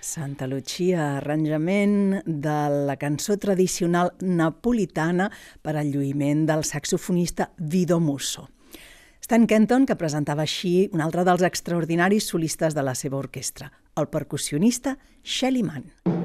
Santa Lucia, arranjament de la cançó tradicional napolitana per al lluïment del saxofonista Vido Musso. Stan Kenton, que presentava així un altre dels extraordinaris solistes de la seva orquestra, el percussionista Shelly Manne.